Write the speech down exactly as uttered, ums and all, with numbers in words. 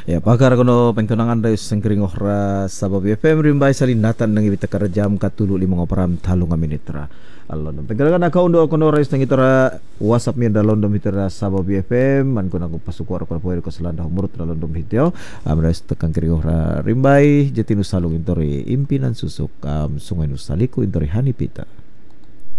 Ya, pakar kono pengtunangan da sengkring ohra sabab F M rimbai salinatan nang ibita karajam katulu lima ngoperam talung minitra. Alon pengkalangan akaun do kono rais nang itara WhatsApp mi da londom itara sabab F M man kono aku pasukuar ko poer ko selanda umur tra londom hitio. Am rais tekan kring ohra rimbai jetinu salung intori impinan susuk um, sungai nusaliku intori hanipita.